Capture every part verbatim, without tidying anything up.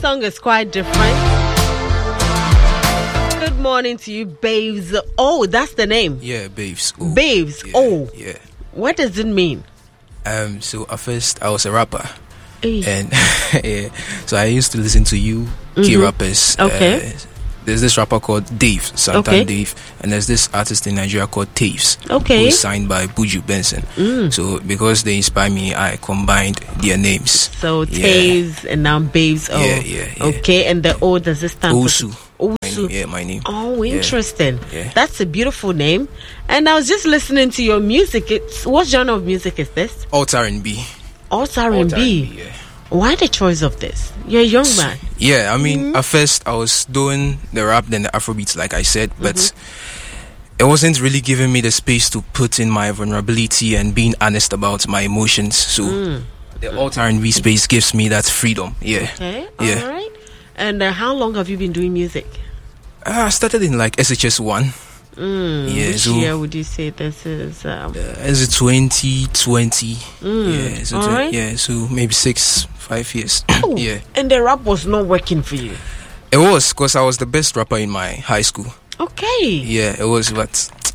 song is quite different. Good morning to you, Babes. Oh, that's the name. Yeah, Babes. Oh. Babes. Yeah, oh. Yeah. What does it mean? Um. So at first I was a rapper, Hey. and yeah. So I used to listen to you, Mm-hmm. key rappers. Okay. Uh, there's this rapper called Dave, Santan Okay. Dave, and there's this artist in Nigeria called Taves, Okay. who's signed by Buju Benson. Mm. So because they inspire me, I combined their names. So Yeah. Taves and now Babes. Oh. Yeah, yeah, yeah. Okay, and the O, does it stand Osu. for? My Osu. name, yeah, my name. Oh, Yeah. interesting. Yeah. That's a beautiful name. And I was just listening to your music. It's what genre of music is this? Alt R and B. Alt R and B. Yeah. Why the choice of this? You're a young man. Yeah, I mean, Mm-hmm. at first I was doing the rap, then the Afrobeats, like I said, but Mm-hmm. it wasn't really giving me the space to put in my vulnerability and being honest about my emotions. So Mm. the alt R and B space gives me that freedom. Yeah. Okay, Yeah. all right. And uh, how long have you been doing music? Uh, I started in like S H S one. Mm, Yeah, which so- year would you say this is? Um, Uh, is it twenty twenty? Mm, Yeah, so all twen- right. yeah, so maybe six, five years. oh, Yeah, And the rap was not working for you. it was because I was the best rapper in my high school. Okay. Yeah, it was, but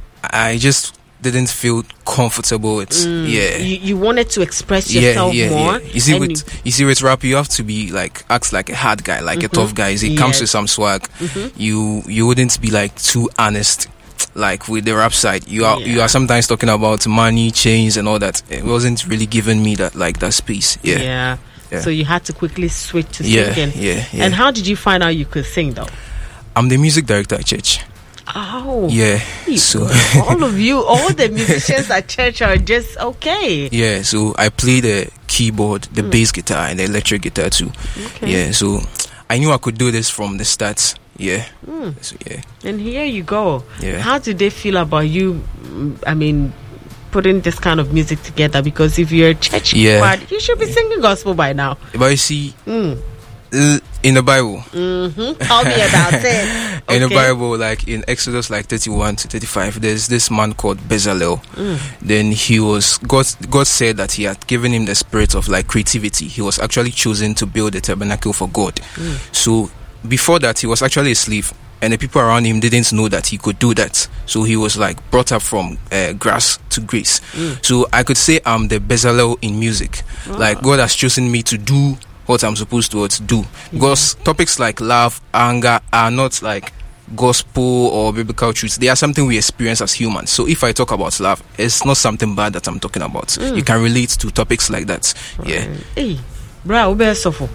I just didn't feel comfortable with. Yeah. You, you wanted to express Yeah, yourself yeah, more. yeah. You see, and with you see, with rap, you have to be like act like a hard guy, like a tough guy. It comes Yes. with some swag. You you wouldn't be like too honest, like with the rap side. You are you Yeah. are sometimes talking about money, chains, and all that. It wasn't really giving me that like that space. Yeah, yeah. Yeah. So you had to quickly switch to yeah, singing. yeah, yeah. And how did you find out you could sing though? I'm the music director at church. Oh. Yeah, Hey, so all of you, all the musicians at church are just okay. yeah, so I play the keyboard, the bass guitar, and the electric guitar too. Okay. Yeah, so I knew I could do this from the start. Yeah, so, yeah. And here you go. Yeah. How did they feel about you? mm, I mean, putting this kind of music together? Because if you're a church Yeah. choir, you should be singing gospel by now. But you see, Mm. uh, in the Bible, Mm-hmm. Tell me about it. in the Okay. Bible, like in Exodus, like thirty-one to thirty-five, there's this man called Bezalel. Then he was God. God said that he had given him the spirit of like creativity. He was actually chosen to build a tabernacle for God. So before that, he was actually a slave, and the people around him didn't know that he could do that. So he was like brought up from uh, grass to grace. So I could say I'm the Bezalel in music. Like God has chosen me to do what I'm supposed to do. Because topics like love, anger are not like gospel or biblical truths. They are something we experience as humans. So if I talk about love, it's not something bad that I'm talking about. You can relate to topics like that. Yeah. Hey, bro, be suffer.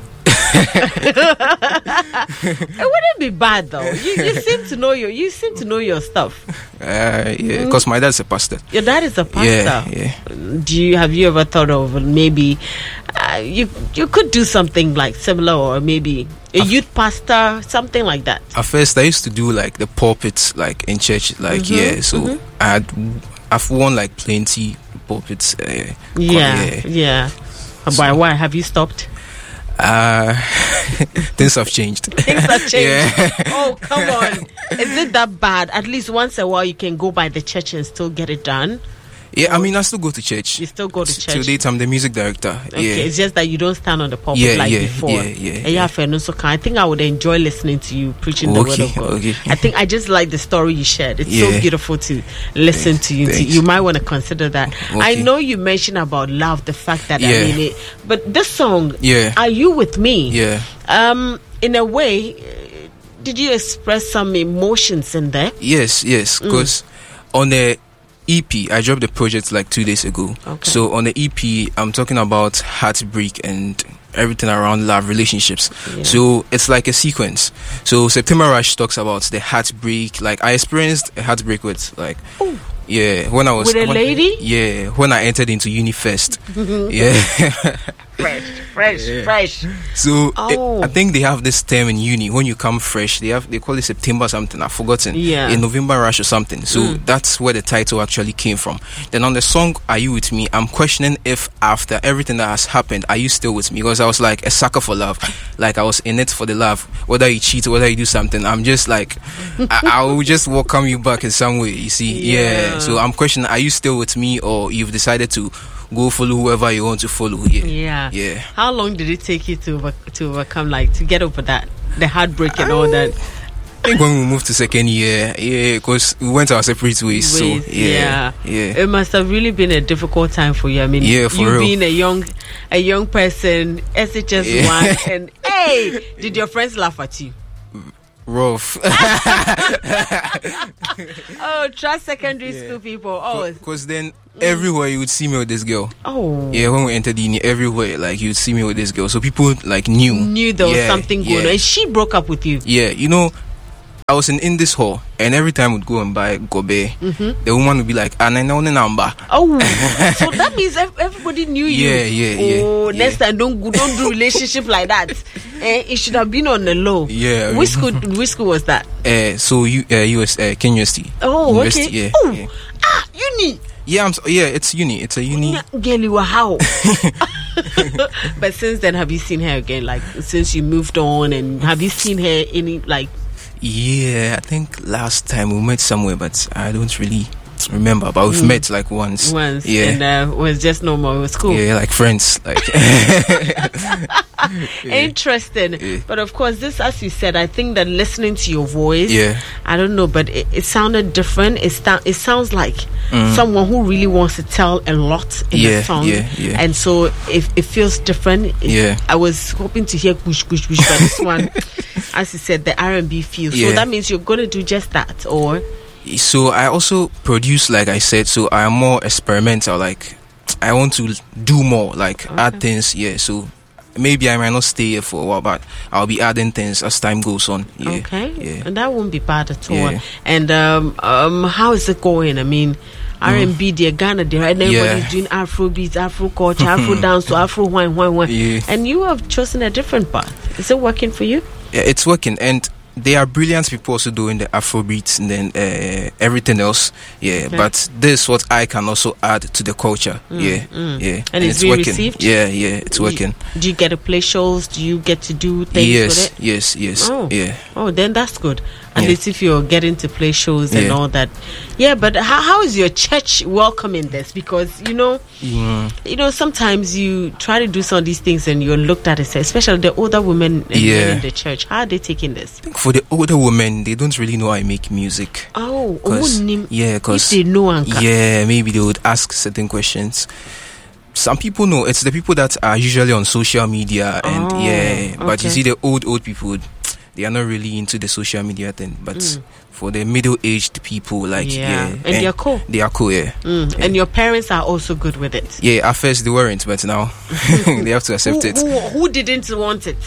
It wouldn't be bad though. You, you seem to know your you seem to know your stuff. Uh, yeah, because my dad's a pastor. Your dad is a pastor. Yeah, yeah. Do you have you ever thought of maybe uh, you you could do something like similar, or maybe a youth pastor, something like that? At first, I used to do like the pulpits, like in church, like yeah. So I had, I've won like plenty pulpits. Uh, Yeah, yeah. yeah. By why have you stopped? Uh, things have changed. Things have changed. Yeah. Oh, come on. Is it that bad? At least once a while you can go by the church and still get it done. Yeah, I mean, I still go to church. You still go to Till church. date, I'm the music director. Okay, Yeah. it's just that you don't stand on the pulpit Yeah, like yeah, before. yeah, yeah, And yeah. fair, no, so can- I think I would enjoy listening to you preaching the word Okay, of God. okay. I think I just like the story you shared. It's so Yeah. beautiful to listen to you. Thanks. You might want to consider that. I Okay. know you mentioned about love, the fact that I Yeah. mean it, but this song, Yeah. Are You With Me? Yeah. Um, in a way, uh, did you express some emotions in there? Yes, yes. Because on the E P, I dropped the project like two days ago. Okay. So on the E P, I'm talking about heartbreak and everything around love relationships. Yeah. So it's like a sequence. So September Rush talks about the heartbreak. Like I experienced a heartbreak with like, Ooh. yeah, when I was With a when- lady? Yeah, when I entered into uni first. Yeah. Fresh, fresh, Yeah. fresh. So it- Oh. I think they have this term in uni when you come fresh. They have they call it September something. I've forgotten. Yeah. In November Rush or something. So Mm. that's where the title actually came from. Then on the song "Are You With Me," I'm questioning if after everything that has happened, are you still with me? Because I was like a sucker for love. Like I was in it for the love. Whether you cheat, whether you do something, I'm just like I, I will just welcome you back in some way. You see, yeah. Yeah. So I'm questioning: are you still with me, or you've decided to go follow whoever you want to follow. Yeah, Yeah. yeah. How long did it take you to over, to overcome, like, to get over that, the heartbreak and all that? I think when we moved to second year, yeah, because we went our separate ways. So Ways, yeah, yeah. yeah. It must have really been a difficult time for you. I mean, Yeah, for you real. being a young, a young person, S H S Yeah. one, and hey, did your friends laugh at you? Rough. Oh, trust secondary school people. Oh, Because then everywhere you would see me with this girl. oh. Yeah, when we entered uni, everywhere like you'd see me with this girl. So people like knew. Knew there was Yeah, something going yeah. on. And she broke up with you. Yeah, you know, I was in, in this hall, and every time we'd go and buy gobe, Mm-hmm. the woman would be like, "And I know the number." Oh, so that means ev- everybody knew you. Yeah, yeah, yeah, Oh, yeah. next time don't go- don't do relationship like that. Eh, it should have been on the low. Yeah. Which school? Which school was that? Uh, so you, uh, U S, uh, Kenya University. Oh, University, okay. Yeah, Oh, yeah. ah, uni. Yeah, I'm so, yeah, it's uni. It's a uni. Girl, you were how? But since then, have you seen her again? Like, since you moved on, and have you seen her any, like, Yeah, I think last time we met somewhere, but I don't really remember. But we've met like once. once? Yeah. And uh, it was just normal. It was cool. Yeah, like friends. Like Interesting. Yeah. But of course, this, as you said, I think that listening to your voice, Yeah. I don't know, but it, it sounded different. It, sta- it sounds like someone who really wants to tell a lot in Yeah, a song. yeah, yeah. And so if it feels different, it- Yeah. I was hoping to hear kush, kush, kush, but this one, as you said, the R and B feel. So Yeah. that means you're going to do just that, or? so I also produce, like I said, so I am more experimental. Like I want to do more, like add things. Yeah, so maybe I might not stay here for a while, but I'll be adding things as time goes on. Yeah, Okay. yeah. And that won't be bad at all. Yeah. And um, um, how is it going? I mean, R and B, they're Ghana, they're right now. Everybody's Yeah. doing Afro beats, Afro culture, Afro dance, so Afro wine, wine, wine. Yeah. And you have chosen a different path. Is it working for you? Yeah, it's working, and they are brilliant people also doing the Afro beats and then uh, everything else. Yeah, Okay. but this is what I can also add to the culture. yeah, yeah, And it's being working. received? Yeah, yeah, it's working. Do you, do you get to play shows? Do you get to do things Yes, with it? yes, yes. Oh. Yeah. Oh, then that's good. At Yeah. least if you're getting to play shows and Yeah. all that. Yeah, but how, how is your church welcoming this? Because, you know, Mm, you know, sometimes you try to do some of these things and you're looked at as, especially the older women and men Yeah. in the church. How are they taking this? for the older women, they don't really know I make music. Oh, 'Cause- oh, yeah, if because they know, Anka. yeah, maybe they would ask certain questions. Some people know. It's the people that are usually on social media, and Oh, yeah. But okay. you see, the old old people, they are not really into the social media thing. But for the middle aged people, like Yeah. yeah, And they're cool. They are cool, yeah. Mm. And your parents are also good with it. Yeah, at first they weren't, but now they have to accept Who, it. who, who didn't want it?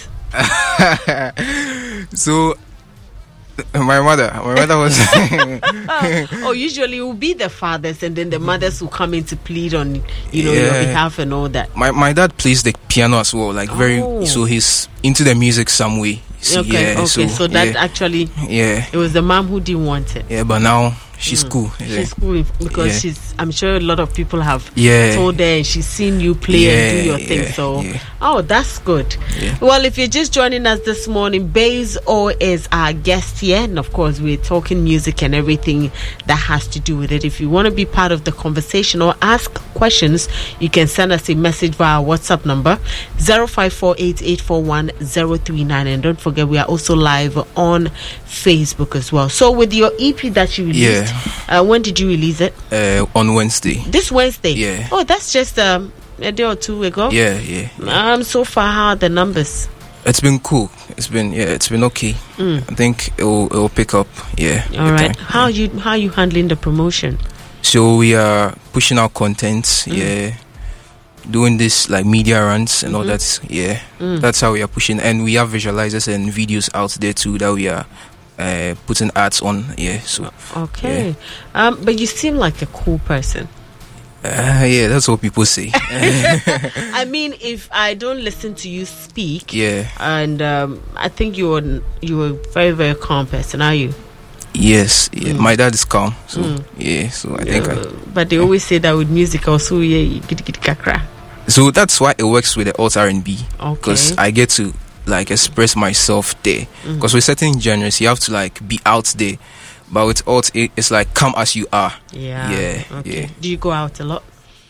So my mother, my mother was Oh, usually it will be the fathers, and then the mothers will come in to plead on, you know, your Yeah. behalf and all that. my my dad plays the piano as well, like very. Oh. So he's into the music some way. See, Okay, yeah, okay. So, that yeah, actually, yeah, it was the mom who didn't want it. yeah. But now she's cool. Yeah. She's cool because Yeah. she's. I'm sure a lot of people have Yeah. told her, and she's seen you play and do Yeah, your thing. yeah, So, yeah. oh, that's good. Yeah. Well, if you're just joining us this morning, Baze O is our guest here, and of course, we're talking music and everything that has to do with it. If you want to be part of the conversation or ask questions, you can send us a message via our WhatsApp number zero five four eight eight four one zero three nine, and don't forget we are also live on Facebook as well. So, with your E P that you released, uh, when did you release it? Uh, on Wednesday. This Wednesday. Yeah. Oh, that's just um, a day or two ago. Yeah, yeah. Um. So far, how are the numbers? It's been cool. It's been yeah. It's been okay. I think it will it will pick up. Yeah. Mm. All with right. time. How you how you handling the promotion? So we are pushing out content. Mm. Yeah. Doing this like media runs and all Mm-hmm. that. Yeah. Mm. That's how we are pushing, and we have visualizers and videos out there too that we are uh, putting ads on. Yeah. So Okay. Um. But you seem like a cool person. uh, yeah, that's what people say. I mean, if I don't listen to you speak, Yeah. and um, I think you're you're a very very calm person, are you? Yes. Yeah. Mm. My dad is calm. So yeah. So I think. I, Uh, but they always say that with music also, yeah, you giddy giddy kakra. So that's why it works with the alt R and B, Okay. because I get to like express myself there. Because with certain genres, you have to like be out there, but with alt, it, it's like come as you are. Yeah. Yeah, Okay. yeah. Do you go out a lot?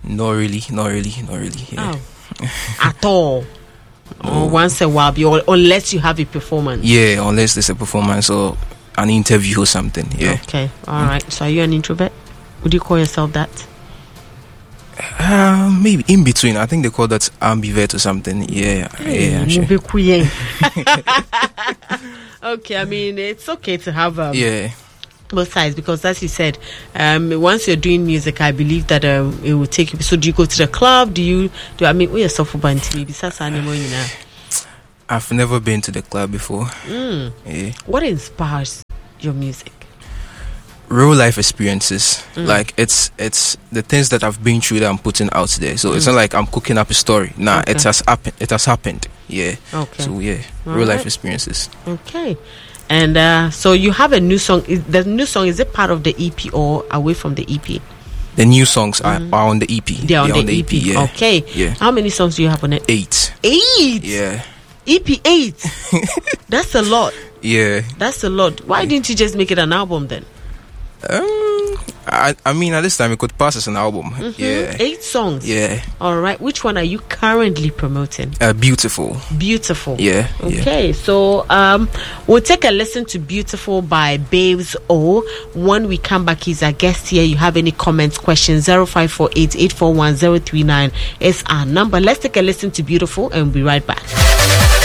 Not really, not really, not really. Yeah. Oh. At all. Or once a while, or unless you have a performance. Yeah, unless there's a performance or an interview or something. Yeah. Okay, all mm. right. So are you an introvert? Would you call yourself that? Uh, maybe in between. I think they call that ambivert or something. Yeah, hey, yeah. Sure. Okay, I mean it's okay to have um, yeah both sides, because as you said, um, once you're doing music, I believe that um, it will take you. So do you go to the club? Do you do? I mean, we are soft band maybe. I've never been to the club before. Mm. Yeah. What inspires your music? Real life experiences. Mm. Like it's it's the things that I've been through that I'm putting out there. So mm. it's not like I'm cooking up a story. Nah, okay. it has happened. It has happened. Yeah. Okay. So yeah, All real right. life experiences. Okay. And uh, so you have a new song. Is the new song, is it part of the E P or away from the E P? The new songs are, Mm. are on the E P. They're on, They're the, on the E P. E P. Yeah. Okay. Yeah. How many songs do you have on it? Eight. Eight. Yeah. E P eight. That's a lot. Yeah. That's a lot. Why didn't you just make it an album then? Um, I I mean at this time it could pass as an album. Mm-hmm. Yeah. Eight songs. Yeah. All right. Which one are you currently promoting? Uh, Beautiful. Beautiful. Yeah. Okay. Yeah. So um, we'll take a listen to Beautiful by Babes O. When we come back, he's our guest here. You have any comments, questions? Zero five four eight eight four one zero three nine is our number. Let's take a listen to Beautiful and we'll be right back.